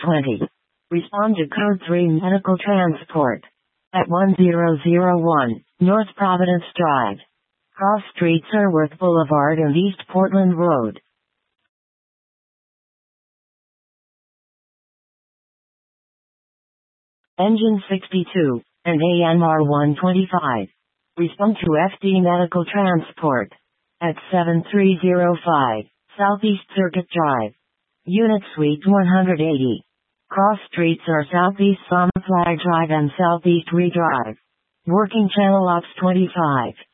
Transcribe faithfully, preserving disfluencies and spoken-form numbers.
twenty. Respond to code three medical transport. At one zero zero one, North Providence Drive. Cross Street Sirworth Boulevard and East Portland Road. Engine sixty-two, and A M R one twenty-five. Respond to F D Medical Transport. At seven three zero five, Southeast Circuit Drive. Unit Suite one hundred eighty. Cross streets are Southeast Flag Drive and Southeast Re Drive. Working Channel Ops twenty-five.